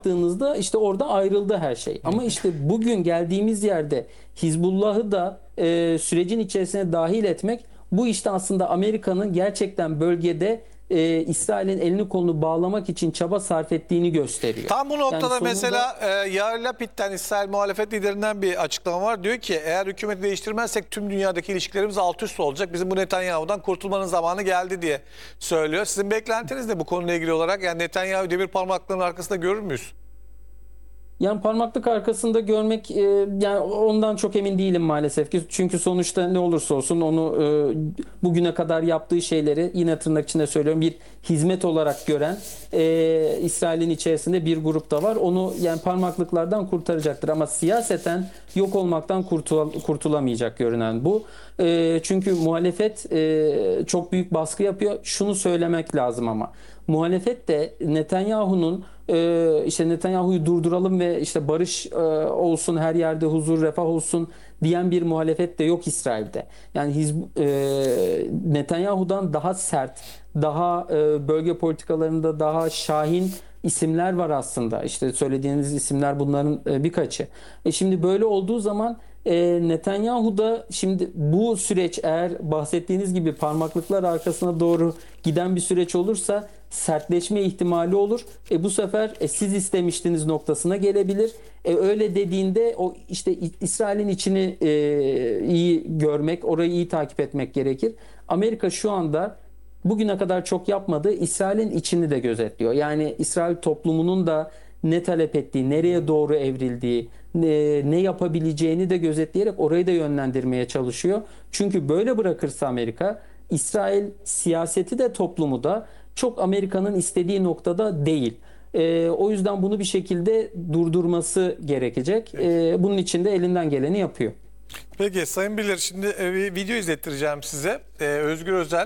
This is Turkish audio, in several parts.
baktığınızda işte orada ayrıldı her şey. Ama işte bugün geldiğimiz yerde Hizbullah'ı da sürecin içerisine dahil etmek, bu işte aslında Amerika'nın gerçekten bölgede İsrail'in elini kolunu bağlamak için çaba sarf ettiğini gösteriyor. Tam bu Yani noktada sonunda mesela Yair Lapid'den, İsrail muhalefet liderinden bir açıklama var. Diyor ki eğer hükümeti değiştirmezsek tüm dünyadaki ilişkilerimiz alt üst olacak. Bizim bu Netanyahu'dan kurtulmanın zamanı geldi diye söylüyor. Sizin beklentiniz ne bu konuyla ilgili olarak? Yani Netanyahu demir parmaklarının arkasında görür müyüz? yani parmaklık arkasında görmek, yani ondan çok emin değilim maalesef ki. Çünkü sonuçta ne olursa olsun onu bugüne kadar yaptığı şeyleri, yine tırnak içinde söylüyorum, bir hizmet olarak gören İsrail'in içerisinde bir grup da var. Onu yani parmaklıklardan kurtaracaktır ama siyaseten yok olmaktan kurtulamayacak görünen bu. Çünkü muhalefet çok büyük baskı yapıyor. Şunu söylemek lazım ama muhalefet de Netanyahu'nun işte Netanyahu'yu durduralım ve işte barış olsun, her yerde huzur, refah olsun diyen bir muhalefet de yok İsrail'de. Yani Netanyahu'dan daha sert, daha bölge politikalarında daha şahin isimler var aslında. İşte söylediğiniz isimler bunların birkaçı. Şimdi böyle olduğu zaman Netanyahu da şimdi bu süreç eğer bahsettiğiniz gibi parmaklıklar arkasına doğru giden bir süreç olursa sertleşme ihtimali olur. Bu sefer siz istemiştiniz noktasına gelebilir. Öyle dediğinde o işte İsrail'in içini iyi görmek, orayı iyi takip etmek gerekir. Amerika şu anda bugüne kadar çok yapmadığı İsrail'in içini de gözetliyor. Yani İsrail toplumunun da ne talep ettiği, nereye doğru evrildiği, ne yapabileceğini de gözetleyerek orayı da yönlendirmeye çalışıyor. Çünkü böyle bırakırsa Amerika, İsrail siyaseti de toplumu da çok Amerika'nın istediği noktada değil. O yüzden bunu bir şekilde durdurması gerekecek. Bunun için de elinden geleni yapıyor. Peki Sayın Bilir, şimdi bir video izlettireceğim size. Özgür Özel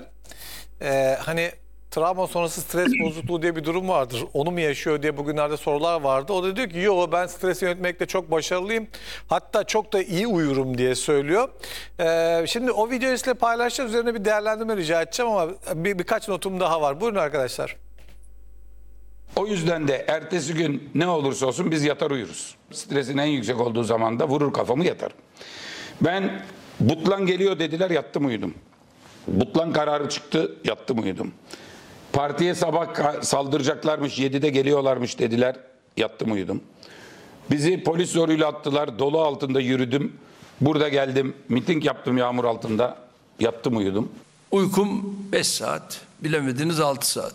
hani travma sonrası stres bozukluğu diye bir durum vardır. Onu mu yaşıyor diye bugünlerde sorular vardı. O da diyor ki yo, ben stresi yönetmekte çok başarılıyım. Hatta çok da iyi uyurum diye söylüyor. Şimdi o videoyu sizinle paylaşacağım. Üzerine bir değerlendirme rica edeceğim ama birkaç notum daha var. Buyurun arkadaşlar. O yüzden de ertesi gün ne olursa olsun biz yatar uyuruz. Stresin en yüksek olduğu zaman da vurur kafamı yatar. Ben Butlan geliyor dediler, yattım uyudum. Butlan kararı çıktı, yattım uyudum. Partiye sabah saldıracaklarmış, 7'de geliyorlarmış dediler, yattım uyudum. Bizi polis zoruyla attılar, dolu altında yürüdüm. Burada geldim, miting yaptım yağmur altında, yattım uyudum. Uykum 5 saat, bilemediniz 6 saat.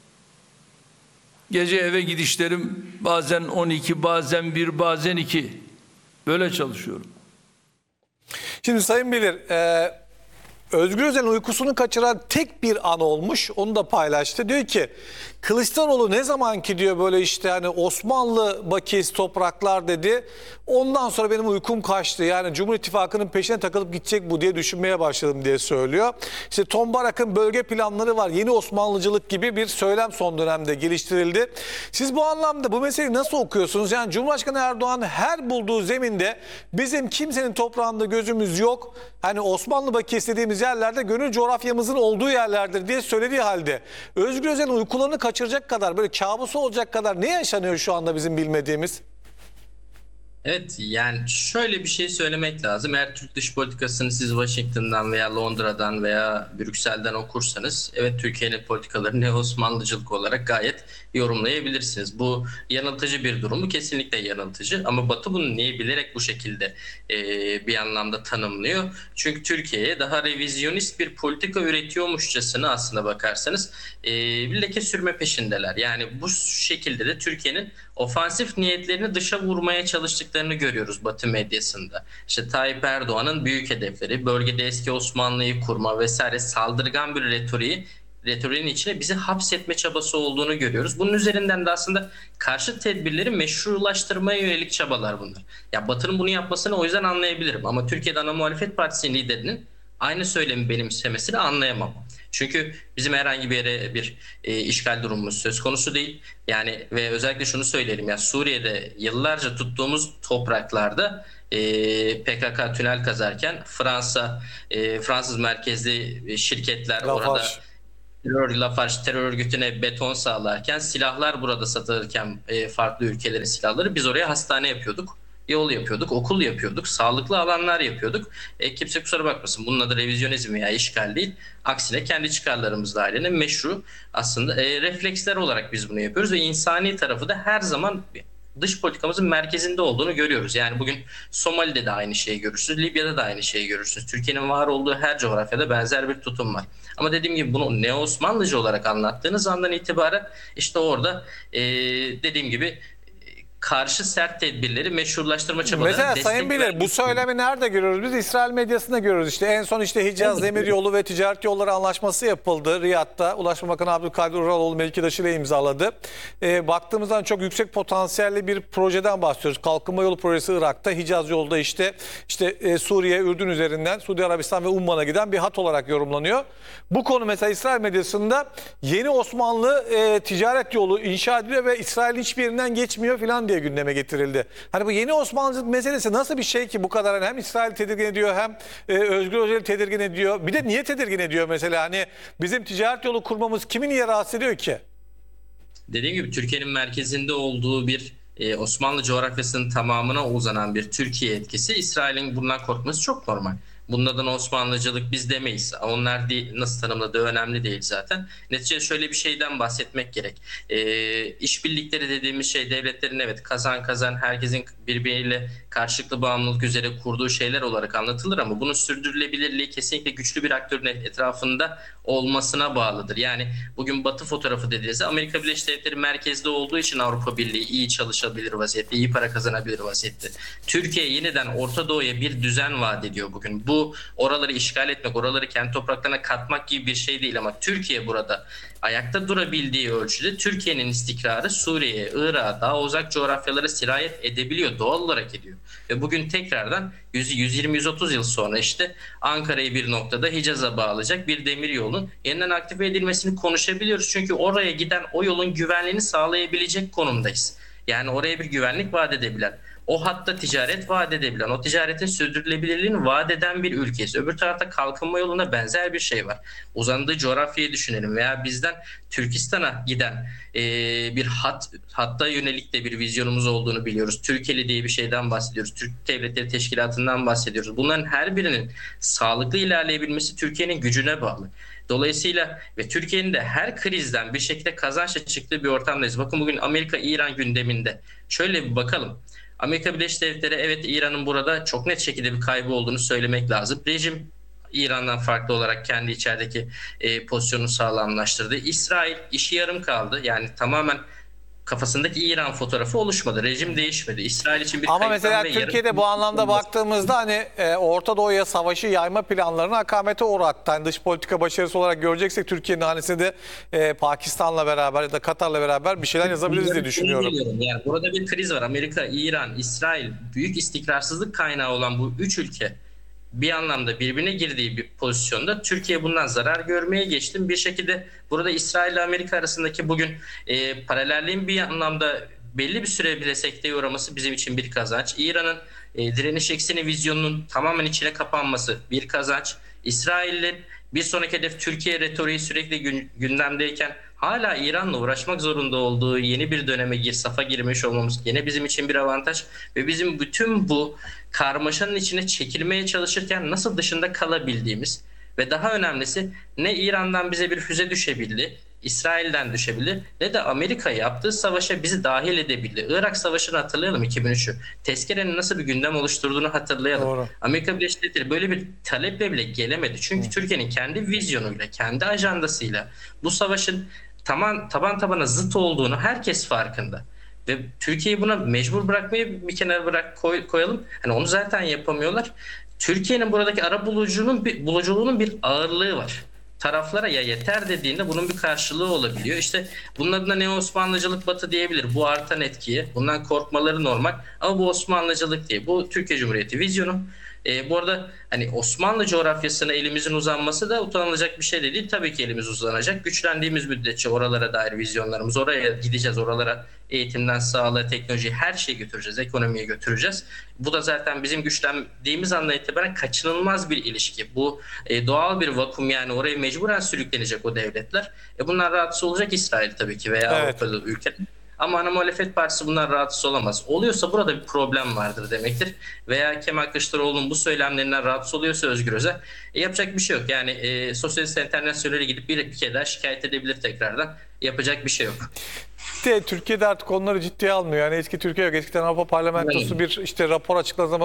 Gece eve gidişlerim bazen 12, bazen 1, bazen 2. Böyle çalışıyorum. Şimdi Sayın Bilir, Özgür Özel'in uykusunu kaçıran tek bir an olmuş. Onu da paylaştı. Diyor ki Kılıçdaroğlu ne zaman ki diyor böyle işte hani Osmanlı bakiyesi topraklar dedi. Ondan sonra benim uykum kaçtı. Yani Cumhur İttifakı'nın peşine takılıp gidecek bu diye düşünmeye başladım diye söylüyor. İşte Tombarak'ın bölge planları var. Yeni Osmanlıcılık gibi bir söylem son dönemde geliştirildi. Siz bu anlamda bu meseleyi nasıl okuyorsunuz? Yani Cumhurbaşkanı Erdoğan her bulduğu zeminde bizim kimsenin toprağında gözümüz yok. Hani Osmanlı bakiyesi dediğimiz yerlerde gönül coğrafyamızın olduğu yerlerdir diye söylediği halde Özgür Özel'in uykularını kaçıracak kadar, böyle kabusu olacak kadar ne yaşanıyor şu anda bizim bilmediğimiz? Evet, yani şöyle bir şey söylemek lazım. Eğer Türk dış politikasını siz Washington'dan veya Londra'dan veya Brüksel'den okursanız, evet, Türkiye'nin politikalarını neo-Osmanlıcılık olarak gayet yorumlayabilirsiniz. Bu yanıltıcı bir durum mu? Kesinlikle yanıltıcı. Ama Batı bunu niye bilerek bu şekilde bir anlamda tanımlıyor? Çünkü Türkiye'ye daha revizyonist bir politika üretiyormuşçasına aslında bakarsanız bir leke sürme peşindeler. Yani bu şekilde de Türkiye'nin ofansif niyetlerini dışa vurmaya çalıştıklarını görüyoruz Batı medyasında. İşte Tayyip Erdoğan'ın büyük hedefleri, bölgede eski Osmanlı'yı kurma vesaire saldırgan bir retoriğin içine bizi hapsetme çabası olduğunu görüyoruz. Bunun üzerinden de aslında karşı tedbirleri meşrulaştırmaya yönelik çabalar bunlar. Ya Batı'nın bunu yapmasını o yüzden anlayabilirim ama Türkiye'de ana muhalefet partisinin liderinin aynı söylemi benimsemesini anlayamam. Çünkü bizim herhangi bir yere bir işgal durumumuz söz konusu değil. Yani ve özellikle şunu söyleyelim, ya Suriye'de yıllarca tuttuğumuz topraklarda PKK tünel kazarken Fransız merkezli şirketler orada Lafarge. Lafarge terör örgütüne beton sağlarken, silahlar burada satılırken farklı ülkelerin silahları, biz oraya hastane yapıyorduk. Yol yapıyorduk, okul yapıyorduk, sağlıklı alanlar yapıyorduk. Kimse kusura bakmasın, bunun adı revizyonizm veya işgal değil. Aksine kendi çıkarlarımız dahilinde meşru aslında refleksler olarak biz bunu yapıyoruz ve insani tarafı da her zaman dış politikamızın merkezinde olduğunu görüyoruz. Yani bugün Somali'de de aynı şeyi görürsünüz, Libya'da da aynı şeyi görürsünüz. Türkiye'nin var olduğu her coğrafyada benzer bir tutum var. Ama dediğim gibi bunu Neo-Osmanlıcı olarak anlattığınız andan itibaren işte orada dediğim gibi karşı sert tedbirleri meşrulaştırma çabalarına Mesela destek Sayın Bilir, bu vermek söylemi nerede görüyoruz? Biz İsrail medyasında görüyoruz. İşte en son işte Hicaz Demiryolu ve Ticaret Yolları Anlaşması yapıldı Riyad'da. Ulaştırma Bakanı Abdülkadir Uraloğlu mevkidaşı ile imzaladı. Baktığımızda çok yüksek potansiyelli bir projeden bahsediyoruz. Kalkınma Yolu projesi Irak'ta, Hicaz Yolda işte Suriye, Ürdün üzerinden Suudi Arabistan ve Umman'a giden bir hat olarak yorumlanıyor. Bu konu mesela İsrail medyasında yeni Osmanlı ticaret yolu inşa ediliyor ve İsrail hiçbir yerinden geçmiyor falan diye gündeme getirildi. Hani bu yeni Osmanlıcılık meselesi nasıl bir şey ki bu kadar, hem İsrail tedirgin ediyor hem Özgür Özel'i tedirgin ediyor. Bir de niye tedirgin ediyor mesela, hani bizim ticaret yolu kurmamız kimi niye rahatsız ediyor ki? Dediğim gibi Türkiye'nin merkezinde olduğu bir Osmanlı coğrafyasının tamamına uzanan bir Türkiye etkisi, İsrail'in bundan korkması çok normal. Bunun adına Osmanlıcılık biz demeyiz. Onlar değil, nasıl tanımladığı önemli değil zaten. Neticede şöyle bir şeyden bahsetmek gerek. İşbirlikleri dediğimiz şey devletlerin evet kazan kazan, herkesin birbiriyle karşılıklı bağımlılık üzere kurduğu şeyler olarak anlatılır ama bunun sürdürülebilirliği kesinlikle güçlü bir aktörün etrafında olmasına bağlıdır. Yani bugün Batı fotoğrafı dediğinizde Amerika Birleşik Devletleri merkezde olduğu için Avrupa Birliği iyi çalışabilir vaziyette, iyi para kazanabilir vaziyette. Türkiye yeniden Orta Doğu'ya bir düzen vaat ediyor bugün. Bu oraları işgal etmek, oraları kendi topraklarına katmak gibi bir şey değil ama Türkiye burada ayakta durabildiği ölçüde Türkiye'nin istikrarı Suriye'ye, Irak'a, daha uzak coğrafyalara sirayet edebiliyor, doğal olarak ediyor. Ve bugün tekrardan 120-130 yıl sonra işte Ankara'yı bir noktada Hicaz'a bağlayacak bir demiryolun yeniden aktive edilmesini konuşabiliyoruz. Çünkü oraya giden o yolun güvenliğini sağlayabilecek konumdayız. Yani oraya bir güvenlik vaat edebilen, o hatta ticaret vaat edebilen, o ticaretin sürdürülebilirliğini vaat eden bir ülkeyiz. Öbür tarafta kalkınma yoluna benzer bir şey var. Uzandığı coğrafyayı düşünelim veya bizden Türkistan'a giden bir hatta yönelik de bir vizyonumuz olduğunu biliyoruz. Türkeli diye bir şeyden bahsediyoruz. Türk Devletleri Teşkilatı'ndan bahsediyoruz. Bunların her birinin sağlıklı ilerleyebilmesi Türkiye'nin gücüne bağlı. Dolayısıyla ve Türkiye'nin de her krizden bir şekilde kazançla çıktığı bir ortamdayız. Bakın bugün Amerika-İran gündeminde. Şöyle bir bakalım. Amerika Birleşik Devletleri evet İran'ın burada çok net şekilde bir kaybı olduğunu söylemek lazım. Rejim İran'dan farklı olarak kendi içerideki pozisyonunu sağlamlaştırdı. İsrail işi yarım kaldı. Yani tamamen kafasındaki İran fotoğrafı oluşmadı. Rejim değişmedi. İsrail için bir Ama kayıptan mesela ve Türkiye'de bu anlamda baktığımızda hani Orta Doğu'ya savaşı yayma planlarını akamete uğrattı. Yani dış politika başarısı olarak göreceksek Türkiye'nin hanesinde Pakistan'la beraber ya da Katar'la beraber bir şeyler yazabiliriz diye düşünüyorum. Yani burada bir kriz var. Amerika, İran, İsrail, büyük istikrarsızlık kaynağı olan bu üç ülke bir anlamda birbirine girdiği bir pozisyonda Türkiye bundan zarar görmeye geçti. Bir şekilde burada İsrail ile Amerika arasındaki bugün paralelliğin bir anlamda belli bir süre bile sekteye uğraması bizim için bir kazanç. İran'ın direniş ekseni vizyonunun tamamen içine kapanması bir kazanç. İsrail'in bir sonraki hedef Türkiye retoriği sürekli gündemdeyken hala İran'la uğraşmak zorunda olduğu yeni bir döneme safa girmiş olmamız gene bizim için bir avantaj ve bizim bütün bu karmaşanın içine çekilmeye çalışırken nasıl dışında kalabildiğimiz ve daha önemlisi ne İran'dan bize bir füze düşebildi, İsrail'den düşebilir ne de Amerika yaptığı savaşa bizi dahil edebildi. Irak Savaşı'nı hatırlayalım 2003'ü. Tezkerenin nasıl bir gündem oluşturduğunu hatırlayalım. Doğru. Amerika Birleşik Devletleri böyle bir taleple bile gelemedi. Çünkü Türkiye'nin kendi vizyonuyla, kendi ajandasıyla bu savaşın taban tabana zıt olduğunu herkes farkında. Ve Türkiye'yi buna mecbur bırakmayı bir kenara koyalım. Hani onu zaten yapamıyorlar. Türkiye'nin buradaki ara buluculuğunun bir ağırlığı var. Taraflara ya yeter dediğinde bunun bir karşılığı olabiliyor. İşte bunun adına Neo-Osmanlıcılık Batı diyebilir. Bu artan etkiye. Bundan korkmaları normal. Ama bu Osmanlıcılık değil. Bu Türkiye Cumhuriyeti vizyonu. Bu arada hani Osmanlı coğrafyasına elimizin uzanması da utanılacak bir şey de değil. Tabii ki elimiz uzanacak. Güçlendiğimiz müddetçe oralara dair vizyonlarımız, oraya gideceğiz. Oralara eğitimden sağlığa, teknolojiyi, her şeyi götüreceğiz. Ekonomiyi götüreceğiz. Bu da zaten bizim güçlendiğimiz andan itibaren kaçınılmaz bir ilişki. Bu doğal bir vakum, yani oraya mecburen sürüklenecek o devletler. Bunlar rahatsız olacak, İsrail tabii ki veya Evet. Avrupa'da ülkeler. Ama ana muhalefet partisi bunlar rahatsız olamaz. Oluyorsa burada bir problem vardır demektir. Veya Kemal Kılıçdaroğlu'nun bu söylemlerinden rahatsız oluyorsa Özgür Özel, yapacak bir şey yok. Yani Sosyalist Enternasyonel'e gidip bir kere daha şikayet edebilir tekrardan. Yapacak bir şey yok. Türkiye'de artık onları ciddiye almıyor. Yani eski Türkiye yok. Eskiden Avrupa Parlamentosu bir işte rapor açıkladığı zaman